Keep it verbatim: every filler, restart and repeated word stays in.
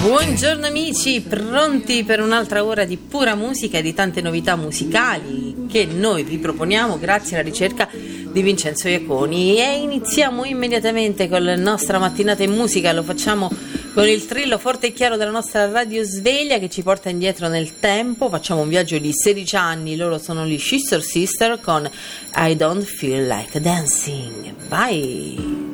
Buongiorno amici, pronti per un'altra ora di pura musica e di tante novità musicali che noi vi proponiamo grazie alla ricerca di Vincenzo Iaconi. E iniziamo immediatamente con la nostra mattinata in musica, lo facciamo con il trillo forte e chiaro della nostra radio sveglia che ci porta indietro nel tempo. Facciamo un viaggio di sedici anni, loro sono gli Sister Sister con I Don't Feel Like Dancing. Vai!